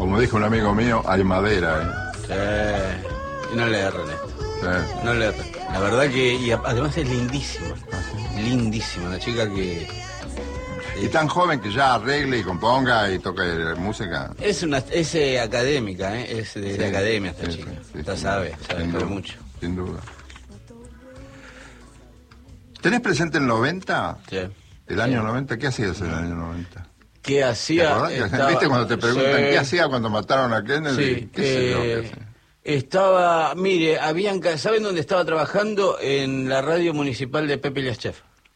Como dijo un amigo mío, hay madera, Y no le erren esto. No le erren. La verdad que... Y además es lindísima. Lindísima. Una chica que... Y tan joven que ya arregle y componga y toque música. Es académica, es de academia esta chica. Ya sabe mucho. Sin duda. ¿Tenés presente el 90? Sí. ¿El año 90? ¿Qué hacías en el año 90? ¿Qué hacía? ¿Viste cuando te preguntan qué hacía cuando mataron a Kennedy? Sí, ¿Qué sé yo qué hacía? Estaba, mire, ¿saben dónde estaba trabajando? En la radio municipal de Pepe Liaschev.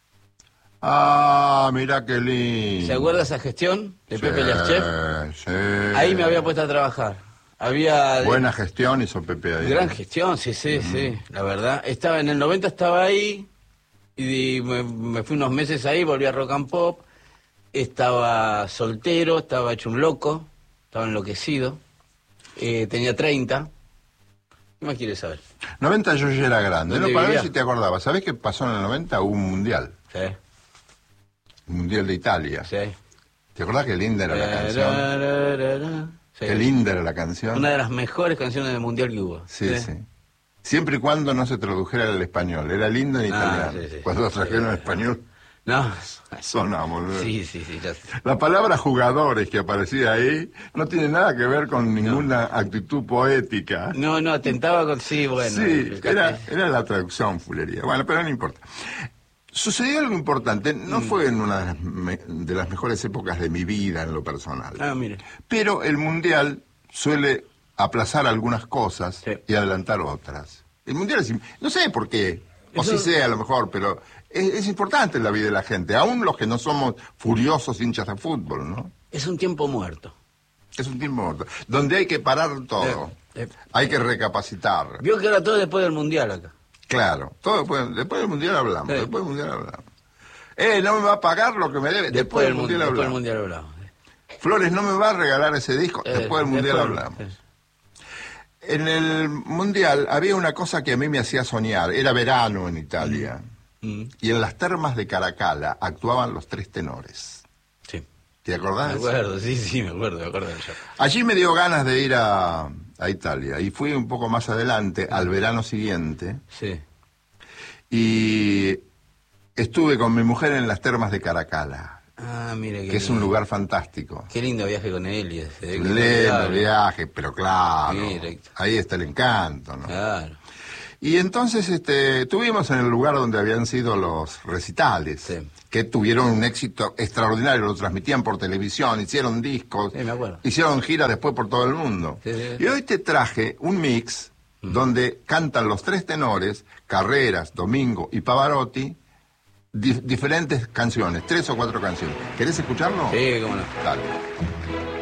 Ah, mira qué lindo. ¿Se acuerda esa gestión de Pepe Liaschev? Sí. Ahí me había puesto a trabajar. Buena gestión hizo Pepe ahí. Gran gestión, sí, la verdad. En el 90 estaba ahí, y me fui unos meses ahí, volví a Rock and Pop. Estaba soltero, estaba hecho un loco, estaba enloquecido. Tenía 30. ¿Qué más quieres saber? 90 yo ya era grande. No, para ver si te acordabas. ¿Sabés qué pasó en el 90? Hubo un mundial. Sí. El mundial de Italia. Sí. ¿Te acordás qué linda era la canción? Sí. Qué linda era la canción. Una de las mejores canciones del mundial que hubo. Sí. Siempre y cuando no se tradujera al español. Era lindo en italiano. Sí. Cuando lo trajeron en español, No. sonamos. Sí, ya sé. La palabra jugadores que aparecía ahí no tiene nada que ver con ninguna actitud poética. No, atentaba con... Sí, bueno. Sí, era la traducción fulería. Bueno, pero no importa. Sucedió algo importante. No fue en una de las mejores épocas de mi vida en lo personal. Mire. Pero el Mundial suele aplazar algunas cosas y adelantar otras. El Mundial es... No sé por qué. O sí sé, a lo mejor, pero es importante en la vida de la gente. Aún los que no somos furiosos hinchas de fútbol, ¿no? Es un tiempo muerto. Es un tiempo muerto. Donde hay que parar todo. Hay que recapacitar. Vio que era todo después del mundial acá. Claro. Todo después del mundial hablamos. Sí. Después del mundial hablamos. No me va a pagar lo que me debe. Después del mundial hablamos. Después del mundial hablamos. Flores no me va a regalar ese disco. Después del mundial hablamos. En el mundial había una cosa que a mí me hacía soñar. Era verano en Italia. Y en las termas de Caracalla actuaban los tres tenores. Sí. ¿Te acordás? Me acuerdo, sí, me acuerdo del show. Allí me dio ganas de ir a Italia. Y fui un poco más adelante, al verano siguiente. Sí. Y estuve con mi mujer en las termas de Caracalla. Mire que es un lugar fantástico. Qué lindo viaje con él. Un lindo viaje, pero claro, directo. Ahí está el encanto, ¿no? Claro. Y entonces estuvimos en el lugar donde habían sido los recitales, que tuvieron un éxito extraordinario, lo transmitían por televisión, hicieron discos, me acuerdo. Hicieron giras después por todo el mundo. Y hoy te traje un mix donde cantan los tres tenores, Carreras, Domingo y Pavarotti, diferentes canciones, 3 o 4 canciones. ¿Querés escucharlo? Sí, cómo no. Dale.